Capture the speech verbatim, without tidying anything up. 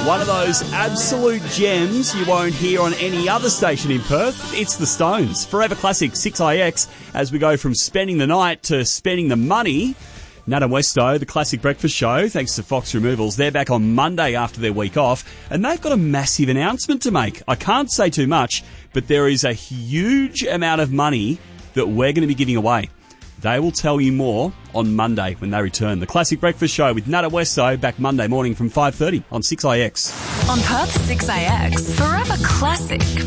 One of those absolute gems you won't hear on any other station in Perth. It's the Stones. Forever Classic six I X as we go from spending the night to spending the money. Nat and Westo, the Classic Breakfast Show, thanks to Fox Removals. They're back on Monday after their week off, and they've got a massive announcement to make. I can't say too much, but there is a huge amount of money that we're going to be giving away. They will tell you more on Monday when they return. The Classic Breakfast Show with Nat and Westo, back Monday morning from five thirty on six I X. On Perth six I X, Forever Classic